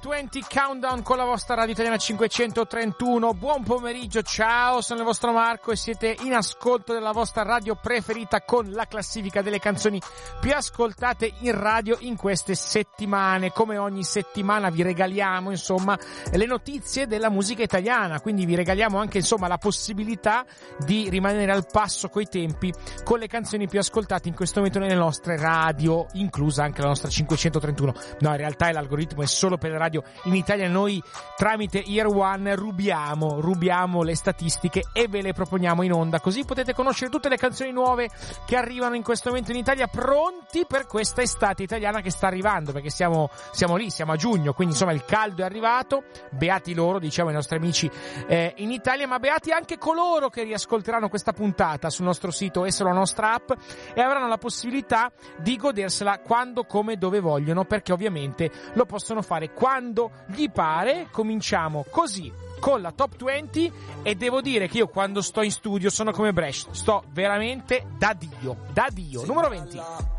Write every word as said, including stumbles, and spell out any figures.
venti Countdown con la vostra Radio Italiana cinquecentotrentuno. Buon pomeriggio, ciao, sono il vostro Marco e siete in ascolto della vostra radio preferita con la classifica delle canzoni più ascoltate in radio in queste settimane. Come ogni settimana vi regaliamo insomma le notizie della musica italiana, quindi vi regaliamo anche insomma la possibilità di rimanere al passo coi tempi con le canzoni più ascoltate in questo momento nelle nostre radio, inclusa anche la nostra cinquecentotrentuno. No, in realtà l'algoritmo è solo per le radio in Italia, noi tramite Year One rubiamo, rubiamo le statistiche e ve le proponiamo in onda, così potete conoscere tutte le canzoni nuove che arrivano in questo momento in Italia, pronti per questa estate italiana che sta arrivando, perché siamo, siamo lì, siamo a giugno, quindi insomma il caldo è arrivato, beati loro, diciamo i nostri amici eh, in Italia, ma beati anche coloro che riascolteranno questa puntata sul nostro sito e sulla nostra app e avranno la possibilità di godersela quando, come, dove vogliono, perché ovviamente lo possono fare quando gli pare. Cominciamo così con la Top venti e devo dire che io quando sto in studio sono come Brecht, sto veramente da Dio, da Dio. Numero venti.